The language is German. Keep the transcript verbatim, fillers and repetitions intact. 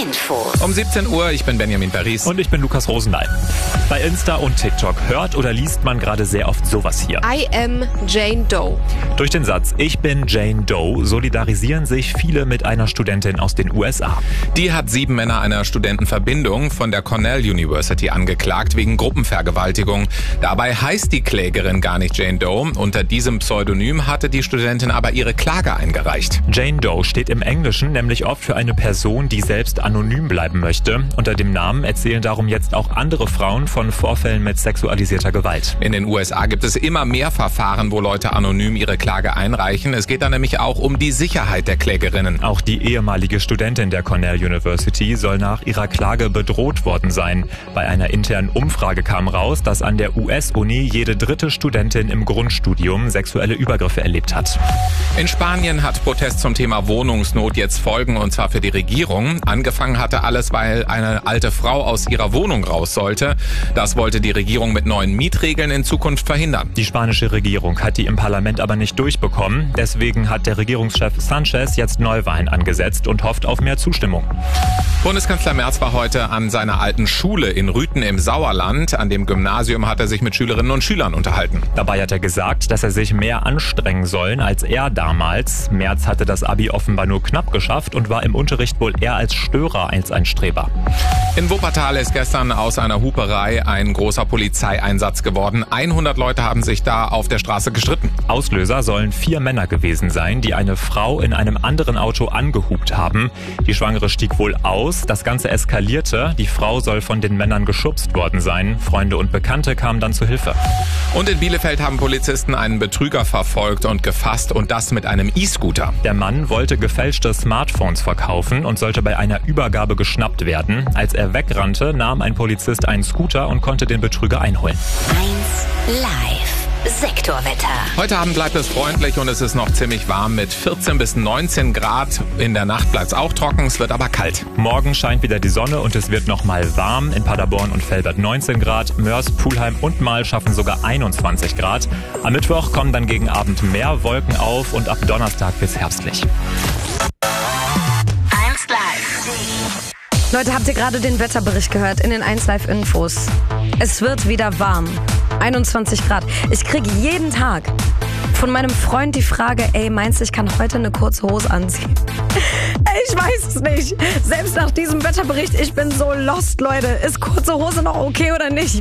Info. Um siebzehn Uhr, ich bin Benjamin Paris. Und ich bin Lukas Rosendahl. Bei Insta und TikTok hört oder liest man gerade sehr oft sowas hier. I am Jane Doe. Durch den Satz "Ich bin Jane Doe" solidarisieren sich viele mit einer Studentin aus den U S A. Die hat sieben Männer einer Studentenverbindung von der Cornell University angeklagt wegen Gruppenvergewaltigung. Dabei heißt die Klägerin gar nicht Jane Doe. Unter diesem Pseudonym hatte die Studentin aber ihre Klage eingereicht. Jane Doe steht im Englischen nämlich oft für eine Person, die selbst anonym bleiben möchte. Unter dem Namen erzählen darum jetzt auch andere Frauen von Vorfällen mit sexualisierter Gewalt. In den U S A gibt es immer mehr Verfahren, wo Leute anonym ihre Klage einreichen. Es geht dann nämlich auch um die Sicherheit der Klägerinnen. Auch die ehemalige Studentin der Cornell University soll nach ihrer Klage bedroht worden sein. Bei einer internen Umfrage kam raus, dass an der U S-Uni jede dritte Studentin im Grundstudium sexuelle Übergriffe erlebt hat. In Spanien hat Protest zum Thema Wohnungsnot jetzt Folgen, und zwar für die Regierung. Angefangen hatte alles, weil eine alte Frau aus ihrer Wohnung raus sollte. Das wollte die Regierung mit neuen Mietregeln in Zukunft verhindern. Die spanische Regierung hat die im Parlament aber nicht durchbekommen. Deswegen hat der Regierungschef Sanchez jetzt Neuwahlen angesetzt und hofft auf mehr Zustimmung. Bundeskanzler Merz war heute an seiner alten Schule in Rüthen im Sauerland. An dem Gymnasium hat er sich mit Schülerinnen und Schülern unterhalten. Dabei hat er gesagt, dass er sich mehr anstrengen sollen als er damals. Merz hatte das Abi offenbar nur knapp geschafft und war im Unterricht wohl eher als Störer als ein Streber. In Wuppertal ist gestern aus einer Huperei ein großer Polizeieinsatz geworden. hundert Leute haben sich da auf der Straße gestritten. Auslöser sollen vier Männer gewesen sein, die eine Frau in einem anderen Auto angehupt haben. Die Schwangere stieg wohl aus. Das Ganze eskalierte. Die Frau soll von den Männern geschubst worden sein. Freunde und Bekannte kamen dann zu Hilfe. Und in Bielefeld haben Polizisten einen Betrüger verfolgt und gefasst, und das mit einem E-Scooter. Der Mann wollte gefälschte Smartphones verkaufen und sollte bei einer Übergabe geschnappt werden. Als er wegrannte, nahm ein Polizist einen Scooter und konnte den Betrüger einholen. eins Live. Sektorwetter. Heute Abend bleibt es freundlich und es ist noch ziemlich warm mit vierzehn bis neunzehn Grad. In der Nacht bleibt es auch trocken, es wird aber kalt. Morgen scheint wieder die Sonne und es wird nochmal warm. In Paderborn und Velbert neunzehn Grad, Mörs, Pulheim und Mahl schaffen sogar einundzwanzig Grad. Am Mittwoch kommen dann gegen Abend mehr Wolken auf und ab Donnerstag wird's herbstlich. eins Live. Leute, habt ihr gerade den Wetterbericht gehört in den eins Live Infos? Es wird wieder warm. einundzwanzig Grad. Ich kriege jeden Tag von meinem Freund die Frage, ey, meinst du, ich kann heute eine kurze Hose anziehen? Ich weiß es nicht. Selbst nach diesem Wetterbericht, ich bin so lost, Leute. Ist kurze Hose noch okay oder nicht?